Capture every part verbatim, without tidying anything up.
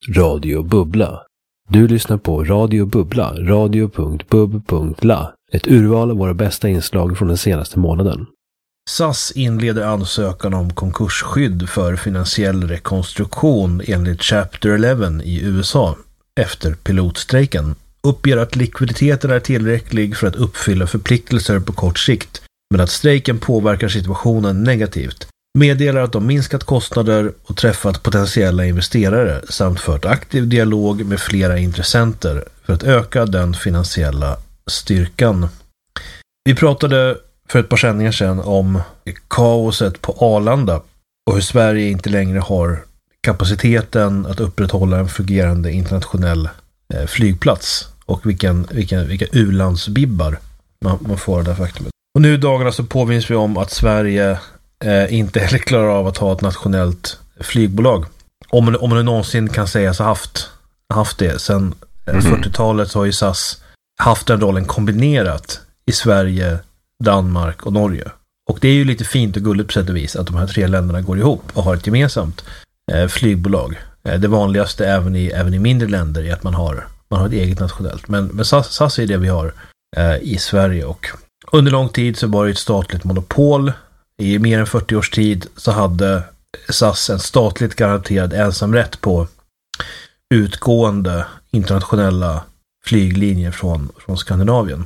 Radio Bubbla. Du lyssnar på Radio Bubbla, radio punkt bubb punkt la. Ett urval av våra bästa inslag från den senaste månaden. S A S inleder ansökan om konkursskydd för finansiell rekonstruktion enligt Chapter elva i U S A efter pilotstrejken. Uppger att likviditeten är tillräcklig för att uppfylla förpliktelser på kort sikt, men att strejken påverkar situationen negativt. Meddelar att de minskat kostnader och träffat potentiella investerare samt fört aktiv dialog med flera intressenter för att öka den finansiella styrkan. Vi pratade för ett par sändningar sedan om kaoset på Arlanda och hur Sverige inte längre har kapaciteten att upprätthålla en fungerande internationell eh, flygplats och vilken, vilken, vilka u-landsbibbar man, man får det faktumet. Och nu i dagarna så påminns vi om att Sverige eh, inte heller klarar av att ha ett nationellt flygbolag. Om, om man nu någonsin kan sägas ha haft, haft det. Sen eh, mm-hmm. fyrtiotalet så har ju S A S haft den rollen kombinerat i Sverige, Danmark och Norge. Och det är ju lite fint och gulligt på sätt och vis att de här tre länderna går ihop och har ett gemensamt eh, flygbolag. Eh, det vanligaste även i, även i mindre länder är att man har, man har ett eget nationellt. Men, men S A S, S A S är det vi har eh, i Sverige. Och under lång tid så var det ett statligt monopol. I mer än fyrtio års tid så hade S A S en statligt garanterad ensamrätt på utgående internationella flyglinjer från, från Skandinavien.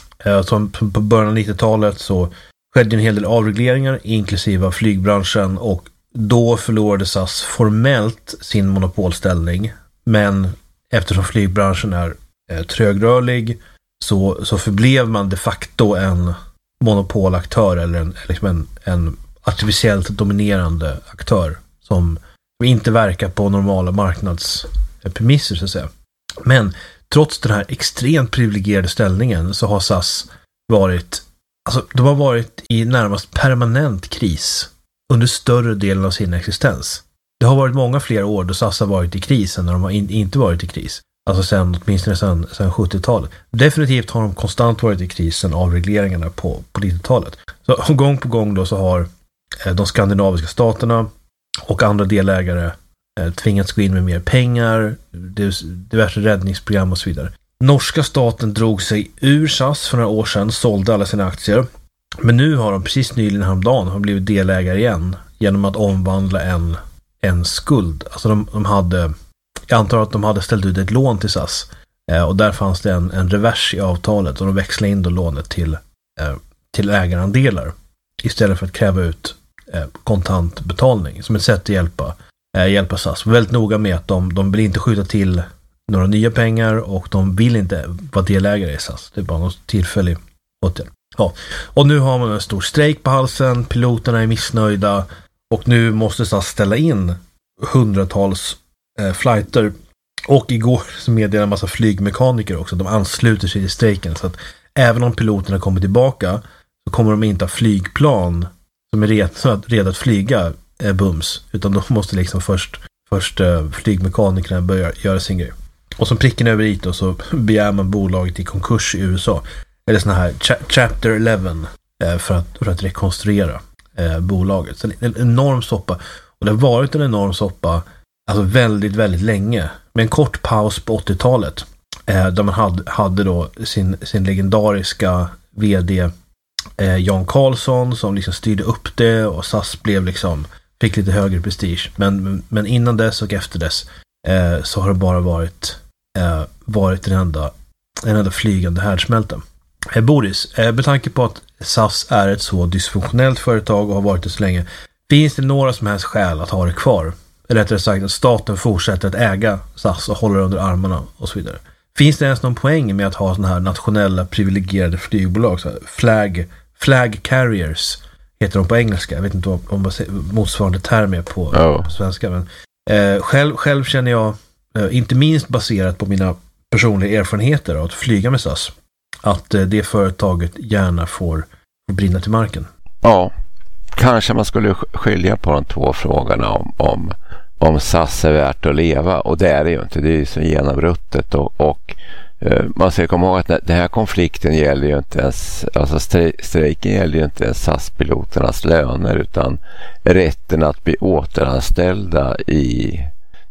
Som på början av nittiotalet så skedde en hel del avregleringar inklusive av flygbranschen, och då förlorade S A S formellt sin monopolställning, men eftersom flygbranschen är eh, trögrörlig så, så förblev man de facto en monopolaktör eller en, liksom en, en artificiellt dominerande aktör som inte verkar på normala marknadspremisser så att säga. Men trots den här extremt privilegierade ställningen så har S A S varit, alltså de har varit i närmast permanent kris under större delen av sin existens. Det har varit många fler år då S A S har varit i kris än när de har in, inte varit i kris. Alltså sen, åtminstone sen, sen sjuttiotalet. Definitivt har de konstant varit i krisen av regleringarna på, på nittiotalet. Så gång på gång då så har eh, de skandinaviska staterna och andra delägare tvingats gå in med mer pengar, diverse räddningsprogram och så vidare. Norska staten drog sig ur S A S för några år sedan, sålde alla sina aktier. Men nu har de precis nyligen häromdagen har blivit delägare igen genom att omvandla en, en skuld. Alltså de, de hade, jag antar att de hade ställt ut ett lån till S A S eh, och där fanns det en, en revers i avtalet och de växlade in då lånet till, eh, till ägarandelar istället för att kräva ut eh, kontantbetalning som ett sätt att hjälpa hjälpa S A S. Väldigt noga med att de, de vill inte skjuta till några nya pengar och de vill inte vara delägare i S A S. Det är bara någon tillfällig åtgärd. Ja. Och nu har man en stor strejk på halsen, piloterna är missnöjda och nu måste S A S ställa in hundratals eh, flighter, och igår så meddelade en massa flygmekaniker också att de ansluter sig till strejken, så att även om piloterna kommer tillbaka så kommer de inte ha flygplan som är redo, redo att flyga bums, utan de måste liksom först, först uh, flygmekanikerna börja göra sin grej. Och som pricken över i så begär man bolaget i konkurs i U S A. Eller såna här cha- Chapter elva uh, för, att, för att rekonstruera uh, bolaget. Så en enorm soppa. Och det har varit en enorm soppa alltså väldigt, väldigt länge. Med en kort paus på åttiotalet uh, där man hade, hade då sin, sin legendariska vd uh, Jan Carlson som liksom styrde upp det, och S A S blev liksom fick lite högre prestige. Men, men innan dess och efter dess eh, så har det bara varit eh, varit en enda, en enda flygande härdsmälta. Eh, Boris, eh, med tanke på att S A S är ett så dysfunktionellt företag och har varit det så länge, finns det några som helst skäl att ha det kvar? Eller rättare sagt att staten fortsätter att äga S A S och håller under armarna och så vidare. Finns det ens någon poäng med att ha sådana här nationella privilegierade flygbolag? Så här, flag, flag carriers heter de på engelska. Jag vet inte om, om motsvarande term är på, oh. på svenska. Men, eh, själv, själv känner jag, eh, inte minst baserat på mina personliga erfarenheter av att flyga med S A S, att eh, det företaget gärna får, får brinna till marken. Ja, kanske man skulle skilja på de två frågorna om, om, om S A S är värt att leva. Och det är det ju inte. Det är ju så genomruttet och, och man ska komma ihåg att den här konflikten gäller ju inte ens, alltså strejken gäller ju inte ens S A S-piloternas löner utan rätten att bli återanställda i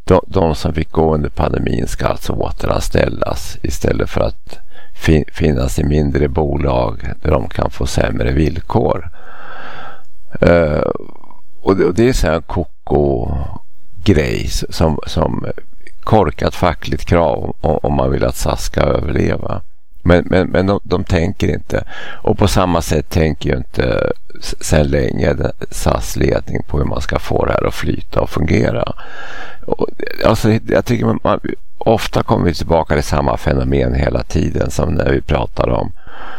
de, de som fick gå under pandemin ska alltså återanställas istället för att fin, finnas i mindre bolag där de kan få sämre villkor. Uh, och, det, och det är så här en koko-grej som, som korkat fackligt krav om, om man vill att S A S ska överleva. Men, men, men de, de tänker inte. Och på samma sätt tänker ju inte sen länge S A S-ledning på hur man ska få det här att flyta och fungera. Och, alltså, jag tycker man, man, ofta kommer vi tillbaka till samma fenomen hela tiden som när vi pratar om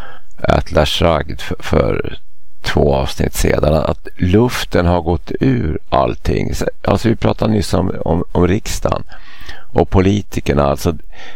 Atlas Shrugged för, för två avsnitt sedan, att luften har gått ur allting. Alltså vi pratade nyss om, om, om riksdagen och politikerna, alltså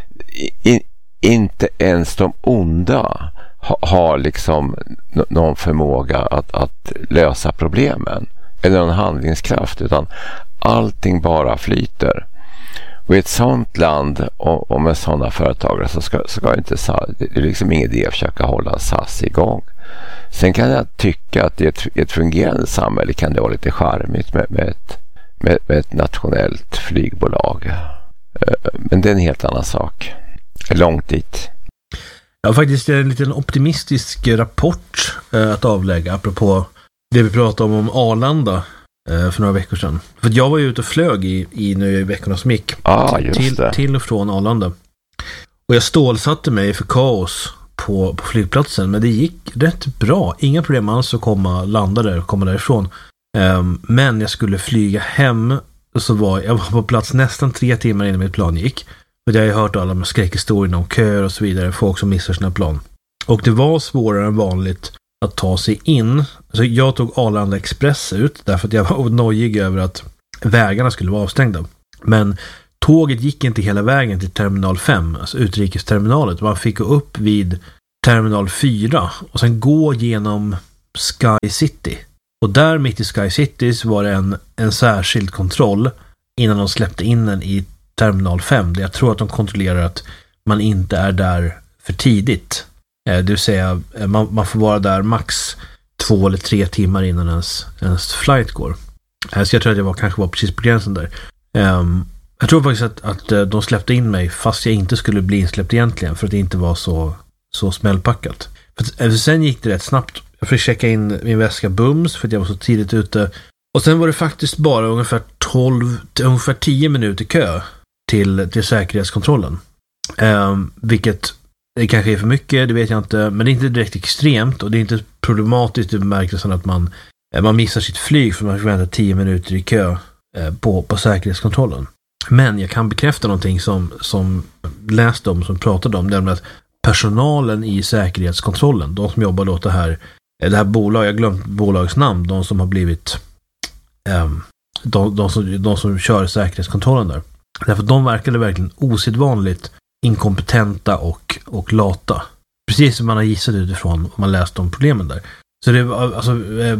i, inte ens de onda ha, har liksom n- någon förmåga att, att lösa problemen eller någon handlingskraft, utan allting bara flyter. Och i ett sånt land och, och med sådana företagare så ska, ska inte S A S, det är liksom ingen idé att försöka hålla S A S igång. Sen kan jag tycka att i ett, ett fungerande samhälle kan det vara lite charmigt med, med, ett, med, med ett nationellt flygbolag. Men det är en helt annan sak. Långt dit. Ja, faktiskt är det en liten optimistisk rapport eh, att avlägga apropå det vi pratade om om Arlanda eh, för några veckor sedan. För jag var ju ute och flög i, i nu i veckorna som gick ah, just till, det. till och från Arlanda. Och jag stålsatte mig för kaos på, på flygplatsen, men det gick rätt bra. Inga problem alls att komma, landa där och komma därifrån. Um, men jag skulle flyga hem, så var jag var på plats nästan tre timmar innan mitt plan gick. För jag har ju hört alla de skräckhistorierna om köer och så vidare, folk som missar sina plan. Och det var svårare än vanligt att ta sig in. Så jag tog Arlanda Express ut därför att jag var nojig över att vägarna skulle vara avstängda. Men tåget gick inte hela vägen till terminal fem, alltså utrikesterminalet. Man fick gå upp vid terminal fyra och sen gå genom Sky City. Och där mitt i Sky City var det en, en särskild kontroll innan de släppte in den i terminal fem. Där jag tror att de kontrollerar att man inte är där för tidigt. Det vill säga man, man får vara där max två eller tre timmar innan ens, ens flight går. Så jag tror att jag var, kanske var precis på gränsen där. Um, jag tror faktiskt att, att de släppte in mig fast jag inte skulle bli insläppt egentligen, för att det inte var så, så smällpackat. För sen gick det rätt snabbt. Jag fick checka in min väska bums för att jag var så tidigt ute. Och sen var det faktiskt bara ungefär tolv till ungefär tio minuter kö till, till säkerhetskontrollen. Um, vilket det kanske är för mycket, det vet jag inte. Men det är inte direkt extremt och det är inte problematiskt i bemärkelsen att man, man missar sitt flyg för man får vänta tio minuter i kö eh, på, på säkerhetskontrollen. Men jag kan bekräfta någonting som, som läste om, som pratade om, nämligen att personalen i säkerhetskontrollen, de som jobbar åt det här, det här bolaget, jag har glömt bolagets namn, de som har blivit um, de, de, som, de som kör säkerhetskontrollen där. Därför de verkade verkligen osedvanligt inkompetenta och, och lata. Precis som man har gissat utifrån om man läst om problemen där. Så det var alltså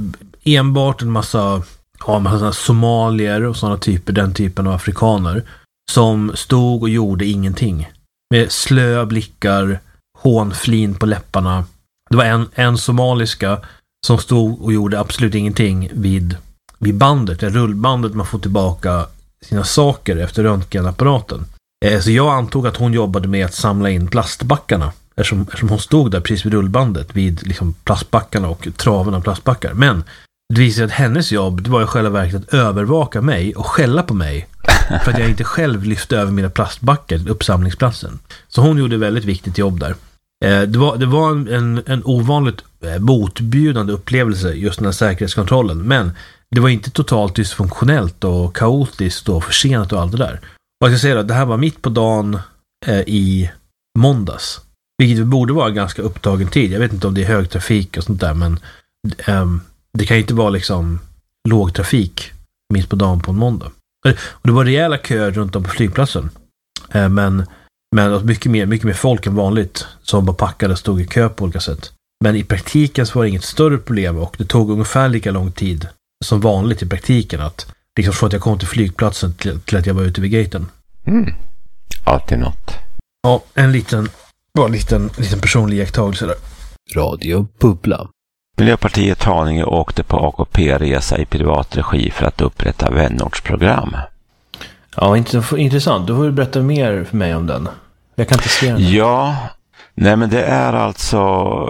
enbart en massa, ja, massa somalier och sådana typer, den typen av afrikaner som stod och gjorde ingenting. Med slöa blickar, hånflin på läpparna. Det var en, en somaliska som stod och gjorde absolut ingenting vid, vid bandet, det rullbandet man får tillbaka sina saker efter röntgenapparaten. Eh, så jag antog att hon jobbade med att samla in plastbackarna eftersom, eftersom hon stod där precis vid rullbandet vid liksom plastbackarna och traven av plastbackar. Men det visade att hennes jobb, det var i själva verket att övervaka mig och skälla på mig för att jag inte själv lyfte över mina plastbackar till uppsamlingsplatsen. Så hon gjorde väldigt viktigt jobb där. Eh, det var, det var en, en, en ovanligt eh, motbjudande upplevelse just den här säkerhetskontrollen, men det var inte totalt dysfunktionellt och kaotiskt och försenat och allt det där. Och jag ska säga att det här var mitt på dagen eh, i måndags. Vilket borde vara ganska upptagen tid. Jag vet inte om det är högtrafik och sånt där, men eh, det kan ju inte vara liksom lågtrafik mitt på dagen på en måndag. Och det var rejäla köer runt om på flygplatsen. Eh, men men mycket mer, mycket mer folk än vanligt som bara packade och stod i kö på olika sätt. Men i praktiken så var det inget större problem och det tog ungefär lika lång tid som vanligt i praktiken att liksom från att jag kom till flygplatsen till, till att jag var ute vid gaten. Mm. Alltid något. Ja, en liten, bara en liten, liten personlig iakttagelse där. Radio Bubbla. Miljöpartiet Haninge åkte på A K P-resa i privat regi för att upprätta vänortsprogram. Ja, intressant. Då får du berätta mer för mig om den. Jag kan inte se den. Ja, nej men det är alltså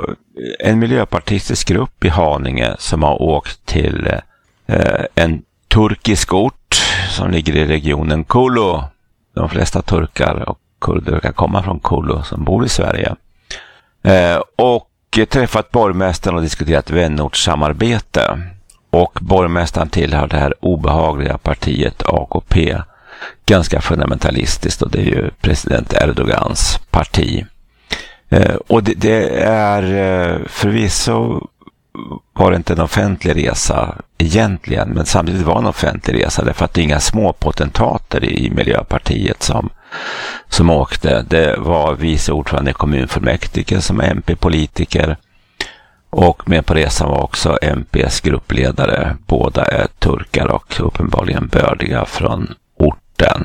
en miljöpartistisk grupp i Haninge som har åkt till eh, en turkisk ort som ligger i regionen Kulu. De flesta turkar och kurder kan komma från Kulu som bor i Sverige. Eh, och träffat borgmästaren och diskuterat vänortssamarbete. Och borgmästaren tillhör det här obehagliga partiet A K P. Ganska fundamentalistiskt, och det är ju president Erdogans parti. Eh, och det, det är eh, förvisso var det inte en offentlig resa egentligen, men samtidigt var en offentlig resa därför att det är inga små potentater i Miljöpartiet som, som åkte. Det var vice ordförande i kommunfullmäktige som M P-politiker, och med på resan var också M P:s gruppledare. Båda är turkar och uppenbarligen bördiga från orten.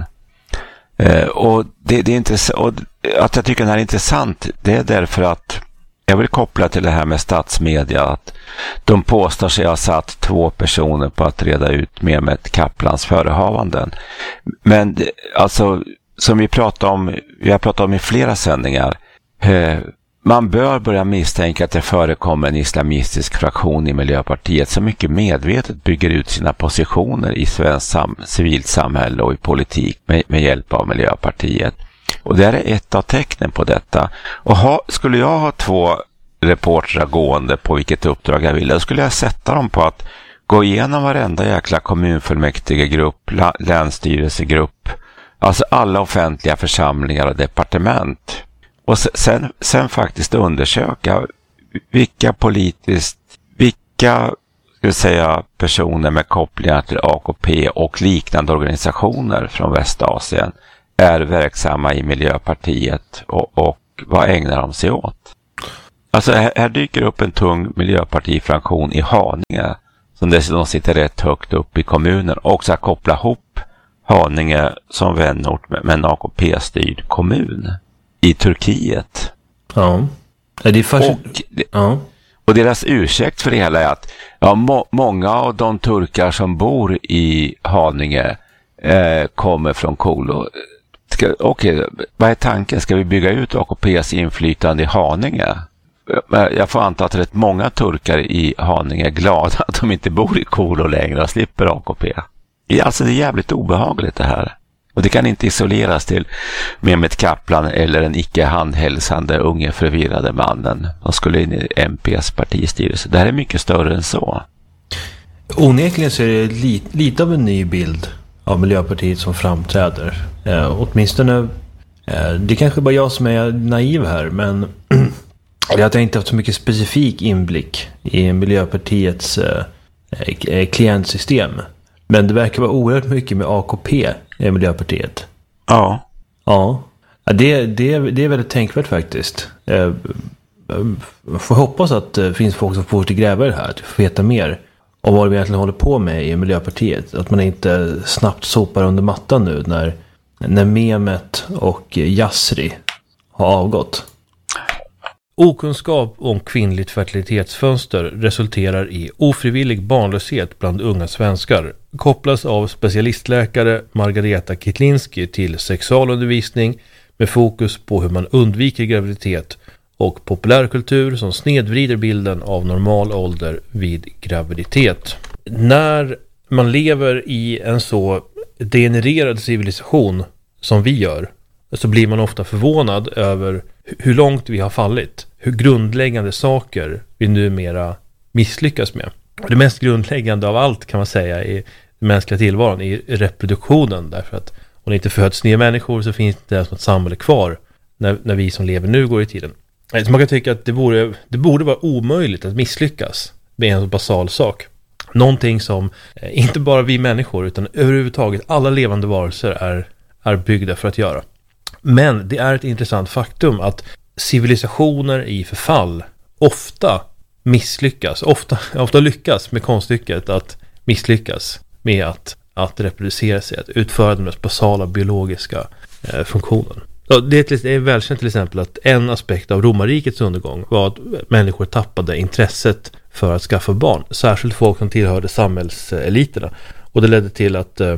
Eh, och det, det är intressant, och att jag tycker den här är intressant, det är därför att jag vill koppla till det här med statsmedia, att de påstår sig ha satt två personer på att reda ut Mehmet Kaplans förehavanden. Men det, alltså, som vi pratar om, vi har pratat om i flera sändningar, eh, man bör börja misstänka att det förekommer en islamistisk fraktion i Miljöpartiet som mycket medvetet bygger ut sina positioner i svensk sam- civilt samhälle och i politik med, med hjälp av Miljöpartiet. Och det är ett av tecknen på detta. Och ha, skulle jag ha två reportrar gående på vilket uppdrag jag ville, då skulle jag sätta dem på att gå igenom varenda jäkla kommunfullmäktigegrupp, länsstyrelsegrupp, alltså alla offentliga församlingar och departement. Och sen, sen faktiskt undersöka vilka politiskt, vilka ska vi säga, personer med kopplingar till A K P och liknande organisationer från Västasien är verksamma i Miljöpartiet, och, och vad ägnar de sig åt? Alltså här, här dyker upp en tung miljöpartifraktion i Haninge som dessutom sitter rätt högt upp i kommunen och ska koppla ihop Haninge som vänort med, med en A K P-styrd kommun i Turkiet. Ja. Är det först... och, ja. och deras ursäkt för det hela är att ja, må, många av de turkar som bor i Haninge eh, kommer från Kulu. Ska, okej, vad är tanken? Ska vi bygga ut A K P:s inflytande i Haninge? Jag får anta att rätt många turkar i Haninge är glada att de inte bor i Kulu längre och slipper A K P. Alltså det är jävligt obehagligt det här. Och det kan inte isoleras till Mehmet Kaplan eller en icke-handhälsande unge förvirrade mannen som skulle in i M P:s partistyrelse. Det här är mycket större än så. Onekligen så är det lite, lite av en ny bild av Miljöpartiet som framträder. Eh, åtminstone, eh, det kanske bara jag som är naiv här, men jag har inte haft så mycket specifik inblick i Miljöpartiets eh, klientsystem. Men det verkar vara oerhört mycket med A K P i Miljöpartiet. Ja. Ja, det, det, det är väldigt tänkvärt faktiskt. Eh, får hoppas att det finns folk som får till gräva det här, att vi får veta mer om vad vi egentligen håller på med i Miljöpartiet. Att man inte snabbt sopar under mattan nu när, när Mehmet och Yasri har avgått. Okunskap om kvinnligt fertilitetsfönster resulterar i ofrivillig barnlöshet bland unga svenskar. Kopplas av specialistläkare Margareta Kitlinski till sexualundervisning med fokus på hur man undviker graviditet och populärkultur som snedvrider bilden av normal ålder vid graviditet. När man lever i en så degenererad civilisation som vi gör, så blir man ofta förvånad över hur långt vi har fallit. Hur grundläggande saker vi numera misslyckas med. Det mest grundläggande av allt kan man säga i den mänskliga tillvaron är reproduktionen. Därför att om det inte föds nya människor så finns det ett samhälle kvar när, när vi som lever nu går i tiden. Så man kan tycka att det borde, det borde vara omöjligt att misslyckas med en så basal sak. Någonting som inte bara vi människor utan överhuvudtaget alla levande varelser är, är byggda för att göra. Men det är ett intressant faktum att civilisationer i förfall ofta misslyckas, ofta, ofta lyckas med konststycket att misslyckas med att, att reproducera sig, att utföra den mest basala biologiska eh, funktionen. Det är, det är välkänt till exempel att en aspekt av romarrikets undergång var att människor tappade intresset för att skaffa barn, särskilt folk som tillhörde samhällseliterna. Och det ledde till att eh,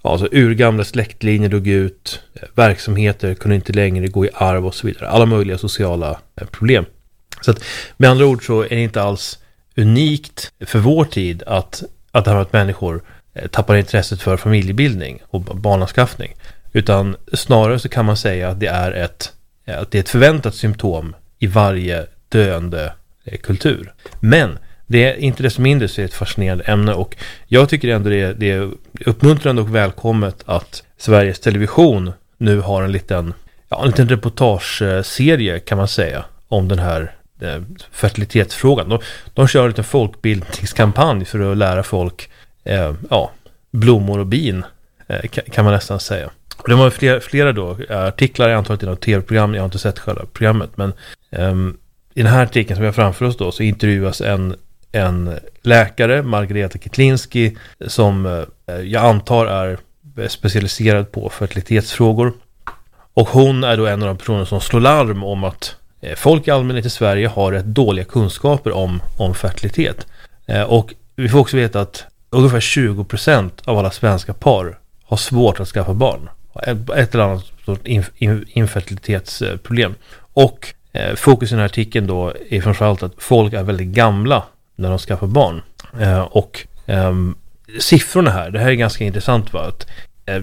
alltså urgamla släktlinjer dog ut, verksamheter kunde inte längre gå i arv och så vidare. Alla möjliga sociala problem. Så att med andra ord så är det inte alls unikt för vår tid att, att det här med att människor tappar intresset för familjebildning och barnanskaffning. Utan snarare så kan man säga att det är ett, att det är ett förväntat symptom i varje döende kultur. Men det är inte desto mindre så är det ett fascinerande ämne, och jag tycker ändå det är, det är uppmuntrande och välkommet att Sveriges Television nu har en liten, ja, en liten reportageserie kan man säga om den här eh, fertilitetsfrågan. De, de kör en liten folkbildningskampanj för att lära folk eh, ja, blommor och bin eh, kan man nästan säga. Och det var flera, flera då artiklar, jag antar att det är något tv-program, jag har inte sett själva programmet, men um, i den här artikeln som vi har framför oss då så intervjuas en, en läkare, Margareta Kitlinski, som uh, jag antar är specialiserad på fertilitetsfrågor. Och hon är då en av de personer som slår larm om att uh, folk i allmänhet i Sverige har rätt dåliga kunskaper om, om fertilitet. Uh, och vi får också veta att ungefär tjugo procent av alla svenska par har svårt att skaffa barn. Ett eller annat inf- infertilitetsproblem. Och eh, fokus i den här artikeln då är framförallt att folk är väldigt gamla när de skaffar barn. Eh, och eh, siffrorna här, det här är ganska intressant, va? Att, eh,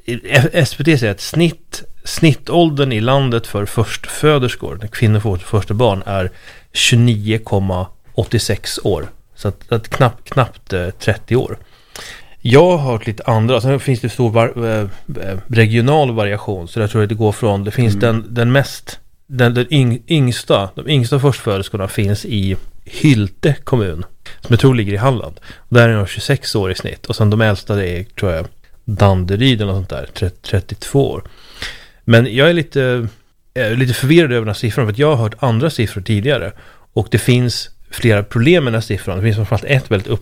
S V T säger att snitt, snittåldern i landet för förstföderskor, när kvinnor får första barn, är tjugonio komma åttiosex år. Så att, att knappt, knappt eh, trettio år. Jag har hört lite andra, sen finns det stor var, äh, regional variation, så jag tror att det går från, det finns mm. den, den mest, den, den yng, yngsta, de yngsta förstföderskorna finns i Hylte kommun, som jag tror ligger i Halland. Och där är de tjugosex år i snitt, och sen de äldsta är, tror jag, Danderyd eller något sånt där, trettiotvå år. Men jag är lite, är lite förvirrad över den här siffran, för att jag har hört andra siffror tidigare, och det finns flera problem med den här siffran. Det finns framförallt ett väldigt